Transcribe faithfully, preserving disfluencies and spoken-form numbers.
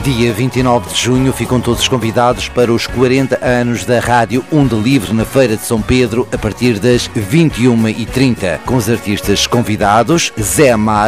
Dia vinte e nove de junho ficam todos convidados para os quarenta anos da Rádio Onda Livre na Feira de São Pedro a partir das vinte e uma e trinta, com os artistas convidados Zé Amaro,